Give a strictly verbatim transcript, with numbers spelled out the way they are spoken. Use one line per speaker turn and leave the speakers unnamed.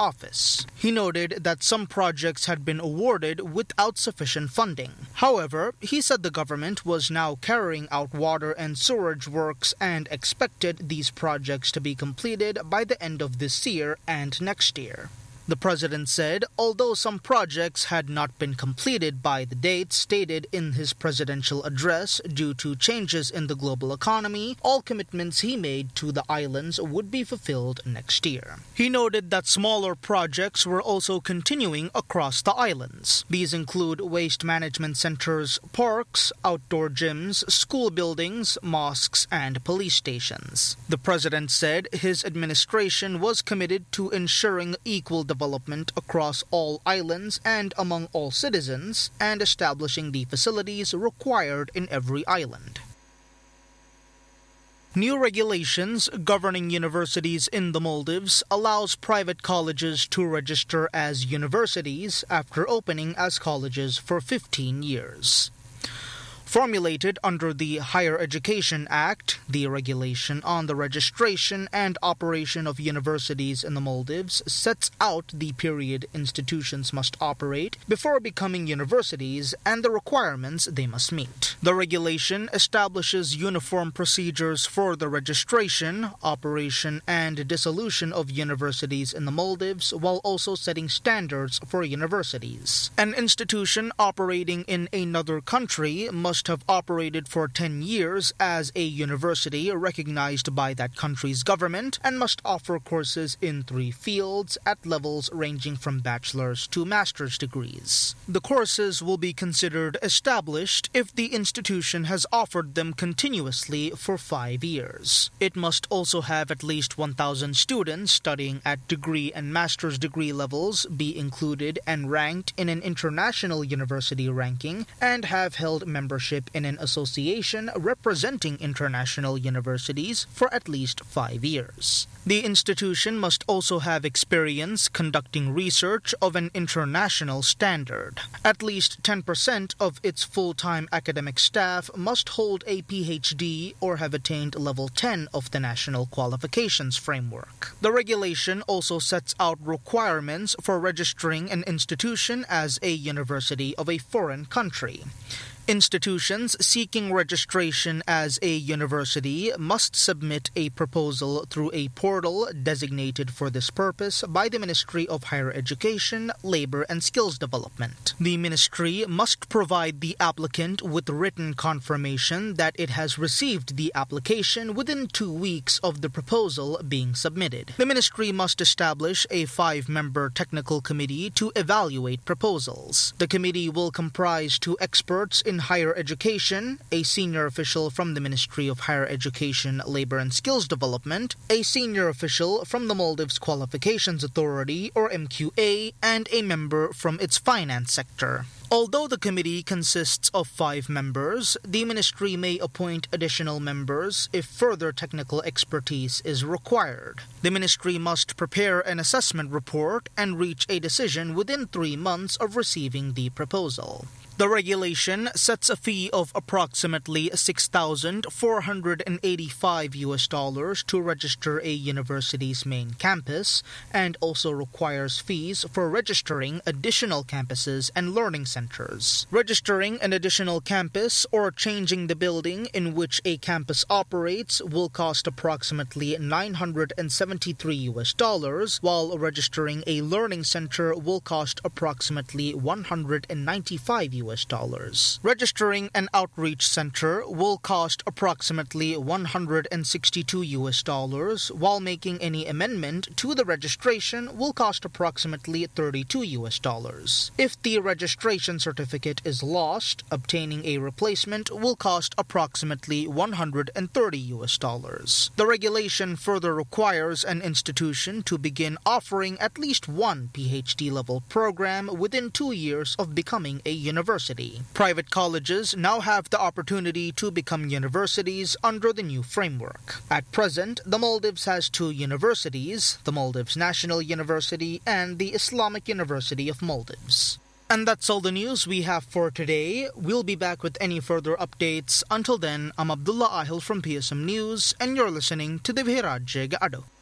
office. He noted that some projects had been awarded without sufficient funding. However, he said the government was now carrying out water and sewerage works and expected these projects to be completed by the end of this year and next year. The president said although some projects had not been completed by the date stated in his presidential address due to changes in the global economy, all commitments he made to the islands would be fulfilled next year. He noted that smaller projects were also continuing across the islands. These include waste management centers, parks, outdoor gyms, school buildings, mosques, and police stations. The president said his administration was committed to ensuring equal development across all islands and among all citizens, and establishing the facilities required in every island. New regulations governing universities in the Maldives allows private colleges to register as universities after opening as colleges for fifteen years. Formulated under the Higher Education Act, the regulation on the registration and operation of universities in the Maldives sets out the period institutions must operate before becoming universities and the requirements they must meet. The regulation establishes uniform procedures for the registration, operation, and dissolution of universities in the Maldives, while also setting standards for universities. An institution operating in another country must have operated for ten years as a university recognized by that country's government and must offer courses in three fields at levels ranging from bachelor's to master's degrees. The courses will be considered established if the institution has offered them continuously for five years. It must also have at least one thousand students studying at degree and master's degree levels, be included and ranked in an international university ranking, and have held membership in an association representing international universities for at least five years. The institution must also have experience conducting research of an international standard. At least ten percent of its full-time academic staff must hold a P H D or have attained level ten of the National Qualifications Framework. The regulation also sets out requirements for registering an institution as a university of a foreign country. Institutions seeking registration as a university must submit a proposal through a portal designated for this purpose by the Ministry of Higher Education, Labor and Skills Development. The ministry must provide the applicant with written confirmation that it has received the application within two weeks of the proposal being submitted. The ministry must establish a five-member technical committee to evaluate proposals. The committee will comprise two experts in higher education, a senior official from the Ministry of Higher Education, Labor and Skills Development, a senior official from the Maldives Qualifications Authority, or M Q A, and a member from its finance sector. Although the committee consists of five members, the ministry may appoint additional members if further technical expertise is required. The ministry must prepare an assessment report and reach a decision within three months of receiving the proposal. The regulation sets a fee of approximately six thousand four hundred eighty-five U S dollars to register a university's main campus, and also requires fees for registering additional campuses and learning centers. Registering an additional campus or changing the building in which a campus operates will cost approximately nine hundred seventy-three U S dollars, while registering a learning center will cost approximately one hundred ninety-five U S dollars. Registering an outreach center will cost approximately one hundred sixty-two U S dollars, while making any amendment to the registration will cost approximately thirty-two U S dollars. If the registration certificate is lost, obtaining a replacement will cost approximately one hundred thirty U S dollars. The regulation further requires an institution to begin offering at least one P H D level program within two years of becoming a university. Private colleges now have the opportunity to become universities under the new framework. At present, the Maldives has two universities, the Maldives National University and the Islamic University of Maldives. And that's all the news we have for today. We'll be back with any further updates. Until then, I'm Abdullah Ahil from P S M News, and you're listening to the Vihiradje Gaado.